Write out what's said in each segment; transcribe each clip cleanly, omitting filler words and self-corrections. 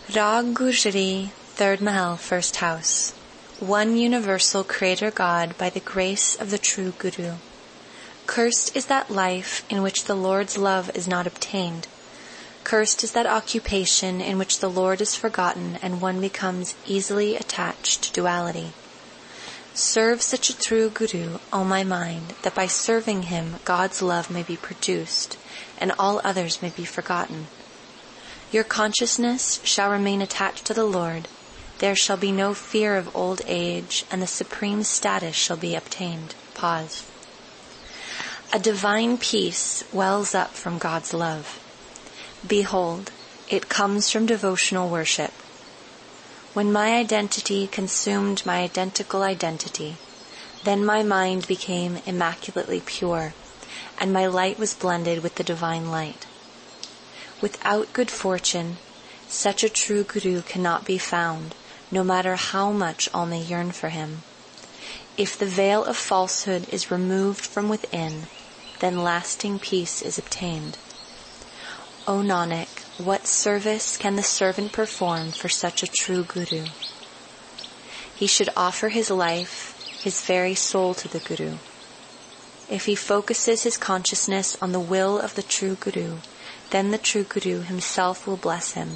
Rag Gujari, 3rd Mahal, 1st House. One universal Creator God by the grace of the true Guru. Cursed is that life in which the Lord's love is not obtained. Cursed is that occupation in which the Lord is forgotten and one becomes easily attached to duality. Serve such a true Guru, O my mind, that by serving him God's love may be produced and all others may be forgotten. Your consciousness shall remain attached to the Lord. There shall be no fear of old age, and the supreme status shall be obtained. Pause. A divine peace wells up from God's love. Behold, it comes from devotional worship. When my identity consumed my identical identity, then my mind became immaculately pure, and my light was blended with the divine light. Without good fortune, such a true Guru cannot be found, no matter how much all may yearn for him. If the veil of falsehood is removed from within, then lasting peace is obtained. O Nanak, what service can the servant perform for such a true Guru? He should offer his life, his very soul to the Guru. If he focuses his consciousness on the will of the true Guru, then the true Guru himself will bless him.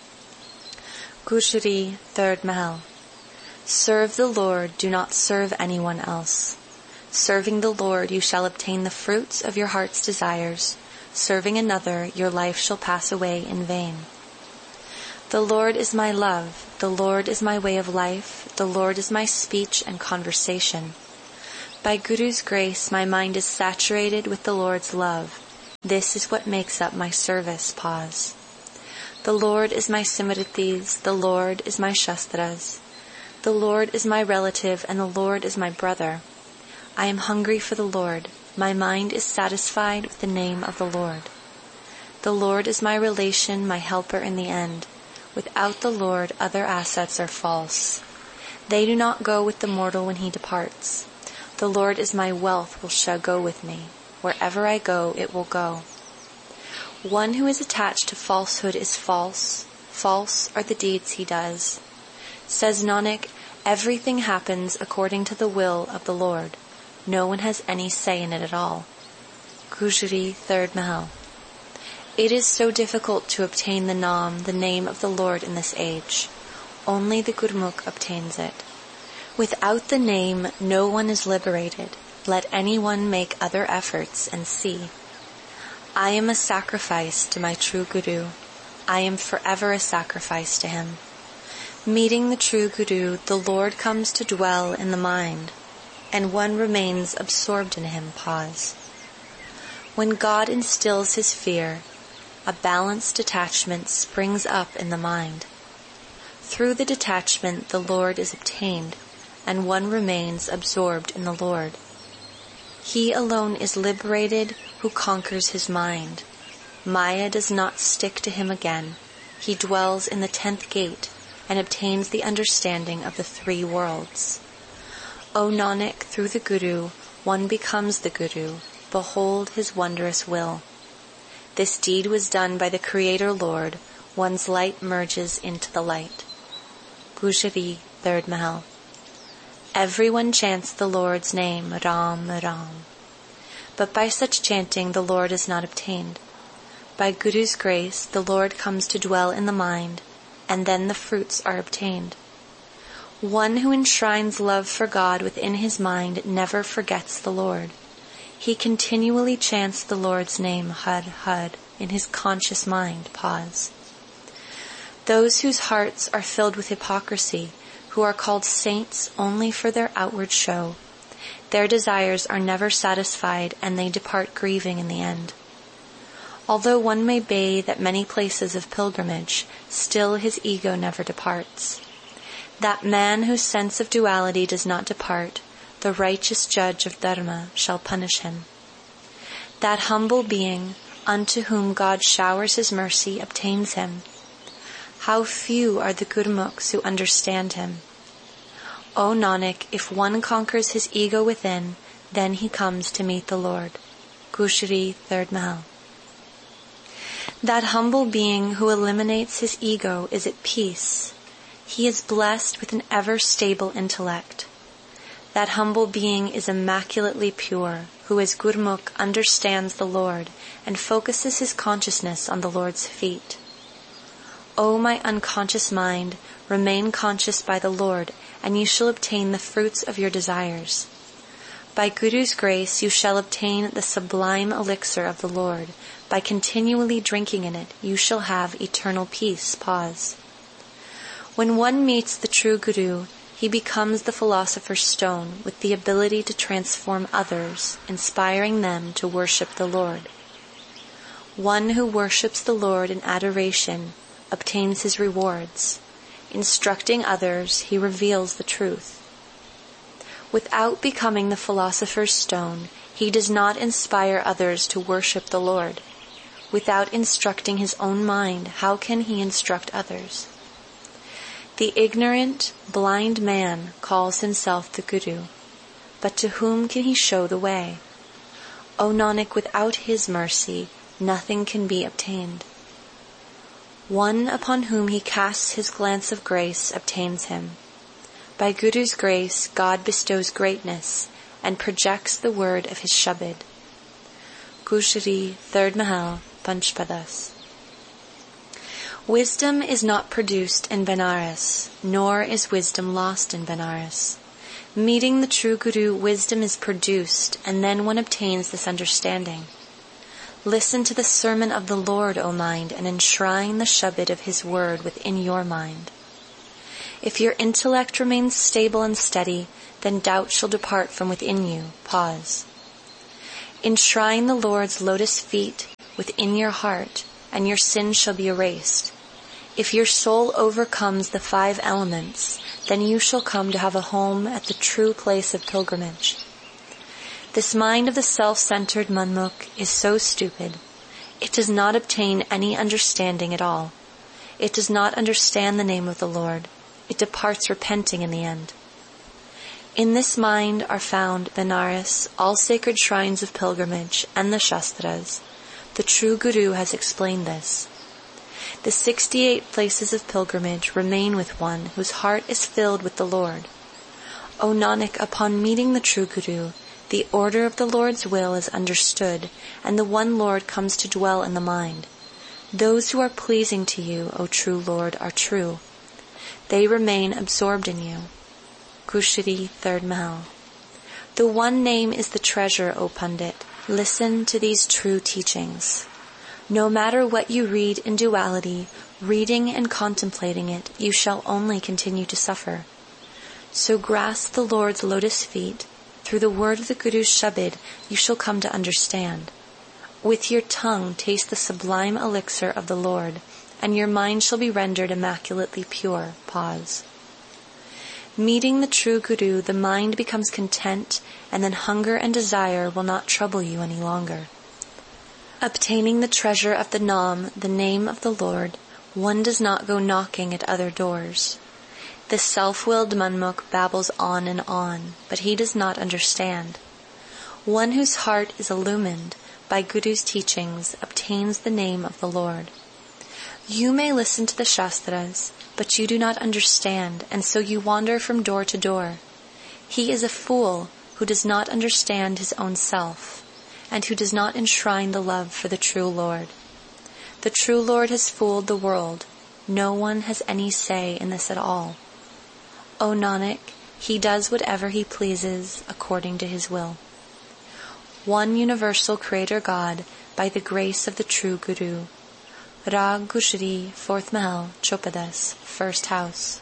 Gujari, 3rd Mahal. Serve the Lord, do not serve anyone else. Serving the Lord, you shall obtain the fruits of your heart's desires. Serving another, your life shall pass away in vain. The Lord is my love. The Lord is my way of life. The Lord is my speech and conversation. By Guru's grace, my mind is saturated with the Lord's love. This is what makes up my service. Pause. The Lord is my Simritis. The Lord is my Shastras. The Lord is my relative, and the Lord is my brother. I am hungry for the Lord. My mind is satisfied with the name of the Lord. The Lord is my relation, my helper in the end. Without the Lord, other assets are false. They do not go with the mortal when he departs. The Lord is my wealth, which shall go with me. Wherever I go, it will go. One who is attached to falsehood is false. False are the deeds he does. Says Nanak, everything happens according to the will of the Lord. No one has any say in it at all. Gujari, 3rd Mahal. It is so difficult to obtain the Naam, the name of the Lord in this age. Only the Gurmukh obtains it. Without the name, no one is liberated. Let anyone make other efforts and see. I am a sacrifice to my true Guru. I am forever a sacrifice to him. Meeting the true Guru, the Lord comes to dwell in the mind, and one remains absorbed in him. Pause. When God instills his fear, a balanced detachment springs up in the mind. Through the detachment, the Lord is obtained, and one remains absorbed in the Lord. He alone is liberated who conquers his mind. Maya does not stick to him again. He dwells in the 10th gate and obtains the understanding of the 3 worlds. O Nanak, through the Guru, one becomes the Guru. Behold his wondrous will. This deed was done by the Creator Lord. One's light merges into the light. Gujari, 3rd Mahal. Everyone chants the Lord's name, Ram, Ram. But by such chanting, the Lord is not obtained. By Guru's grace, the Lord comes to dwell in the mind, and then the fruits are obtained. One who enshrines love for God within his mind never forgets the Lord. He continually chants the Lord's name, Had, Had, in his conscious mind. Pause. Those whose hearts are filled with hypocrisy, who are called saints only for their outward show, their desires are never satisfied and they depart grieving in the end. Although one may bathe at many places of pilgrimage, still his ego never departs. That man whose sense of duality does not depart, the righteous judge of Dharma shall punish him. That humble being, unto whom God showers his mercy, obtains him. How few are the Gurmukhs who understand him. O Nanak, if one conquers his ego within, then he comes to meet the Lord. Gujari, 3rd Mahal. That humble being who eliminates his ego is at peace. He is blessed with an ever-stable intellect. That humble being is immaculately pure, who as Gurmukh understands the Lord and focuses his consciousness on the Lord's feet. O my unconscious mind, remain conscious by the Lord, and you shall obtain the fruits of your desires. By Guru's grace you shall obtain the sublime elixir of the Lord. By continually drinking in it, you shall have eternal peace. Pause. When one meets the true Guru, he becomes the philosopher's stone with the ability to transform others, inspiring them to worship the Lord. One who worships the Lord in adoration obtains his rewards. Instructing others, he reveals the truth. Without becoming the philosopher's stone, he does not inspire others to worship the Lord. Without instructing his own mind, how can he instruct others? The ignorant, blind man calls himself the Guru, but to whom can he show the way? O Nanak, without his mercy, nothing can be obtained. One upon whom he casts his glance of grace obtains him. By Guru's grace, God bestows greatness and projects the word of his Shabad. Gushri, 3rd Mahal, Panchpadas. Wisdom is not produced in Benares, nor is wisdom lost in Benares. Meeting the true Guru, wisdom is produced, and then one obtains this understanding. Listen to the sermon of the Lord, O mind, and enshrine the Shabad of his word within your mind. If your intellect remains stable and steady, then doubt shall depart from within you. Pause. Enshrine the Lord's lotus feet within your heart, and your sins shall be erased. If your soul overcomes the 5 elements, then you shall come to have a home at the true place of pilgrimage. This mind of the self-centered Manmukh is so stupid. It does not obtain any understanding at all. It does not understand the name of the Lord. It departs repenting in the end. In this mind are found Benares, all sacred shrines of pilgrimage, and the Shastras. The true Guru has explained this. The 68 places of pilgrimage remain with one whose heart is filled with the Lord. O Nanak, upon meeting the true Guru, the order of the Lord's will is understood, and the one Lord comes to dwell in the mind. Those who are pleasing to you, O true Lord, are true. They remain absorbed in you. Kushri, 3rd Mahal. The one name is the treasure, O Pandit. Listen to these true teachings. No matter what you read in duality, reading and contemplating it, you shall only continue to suffer. So grasp the Lord's lotus feet. Through the word of the Guru's Shabad, you shall come to understand. With your tongue, taste the sublime elixir of the Lord, and your mind shall be rendered immaculately pure. Pause. Meeting the true Guru, the mind becomes content, and then hunger and desire will not trouble you any longer. Obtaining the treasure of the Nam, the name of the Lord, one does not go knocking at other doors. The self-willed Manmukh babbles on and on, but he does not understand. One whose heart is illumined by Guru's teachings obtains the name of the Lord. You may listen to the Shastras, but you do not understand, and so you wander from door to door. He is a fool who does not understand his own self, and who does not enshrine the love for the true Lord. The true Lord has fooled the world. No one has any say in this at all. O Nanak, he does whatever he pleases according to his will. One universal Creator God by the grace of the true Guru. Rag Gushri, 4th Mahal, Chopadas, 1st house.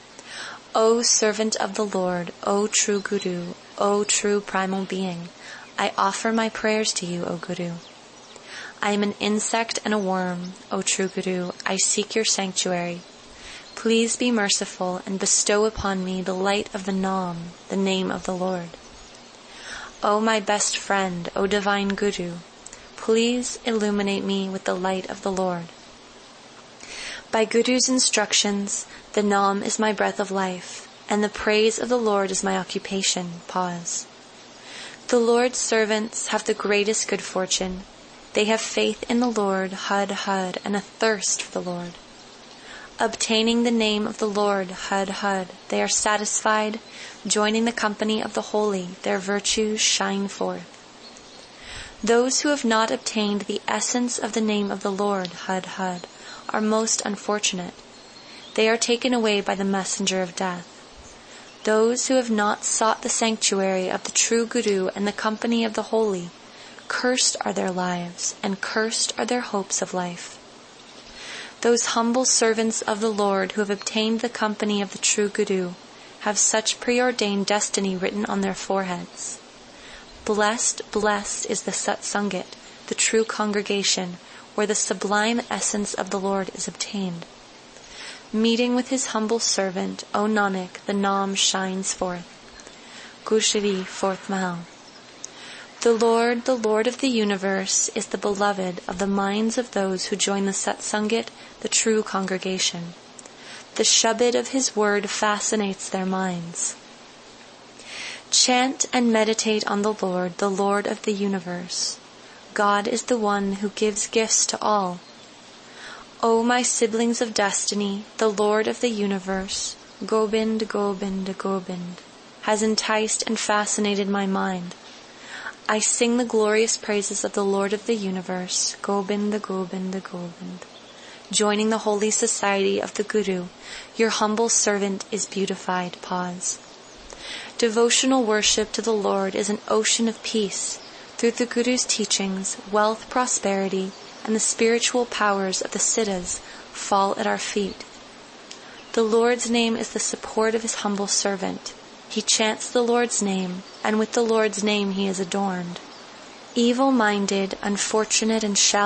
O servant of the Lord, O true Guru, O true primal being, I offer my prayers to you, O Guru. I am an insect and a worm, O true Guru, I seek your sanctuary. Please be merciful and bestow upon me the light of the Nam, the name of the Lord. O my best friend, O divine Guru, please illuminate me with the light of the Lord. By Guru's instructions, the Nam is my breath of life, and the praise of the Lord is my occupation. Pause. The Lord's servants have the greatest good fortune. They have faith in the Lord, hud, hud, and a thirst for the Lord. Obtaining the name of the Lord, hud, hud, they are satisfied, joining the company of the holy, their virtues shine forth. Those who have not obtained the essence of the name of the Lord, hud, hud, are most unfortunate. They are taken away by the messenger of death. Those who have not sought the sanctuary of the true Guru and the company of the holy, cursed are their lives, and cursed are their hopes of life. Those humble servants of the Lord who have obtained the company of the true Guru have such preordained destiny written on their foreheads. Blessed, blessed is the Satsangit, the true congregation, where the sublime essence of the Lord is obtained. Meeting with his humble servant, O Nanak, the Naam shines forth. Gushari, 4th Mahal. The Lord of the universe, is the beloved of the minds of those who join the Satsangit, the true congregation. The Shabad of his word fascinates their minds. Chant and meditate on the Lord of the universe. God is the one who gives gifts to all. O my siblings of destiny, the Lord of the universe, Gobind, Gobind, Gobind, has enticed and fascinated my mind. I sing the glorious praises of the Lord of the universe, Gobind, Gobind, Gobind. Joining the holy society of the Guru, your humble servant is beautified. Pause. Devotional worship to the Lord is an ocean of peace. Through the Guru's teachings, wealth, prosperity, and the spiritual powers of the Siddhas fall at our feet. The Lord's name is the support of his humble servant. He chants the Lord's name, and with the Lord's name he is adorned. Evil-minded, unfortunate, and shallow